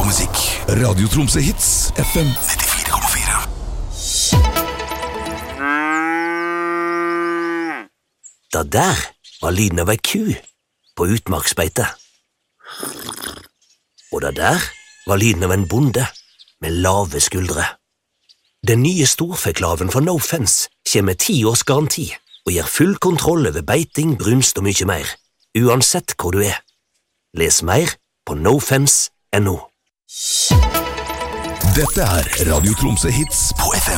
musikk. Radio Tromsø Hits, FM 94,4. Da der var lyden av ei ku på utmarksbeite. Og da der var lyden av en bonde med lave skuldre. Den nye storfeklaven fra No Fence kommer med 10 års garanti og gir full kontroll over beiting, brunst og mye mer, uansett hvor du er. Les mer på nofence.no. Dette er Radio Tromsø Hits på FM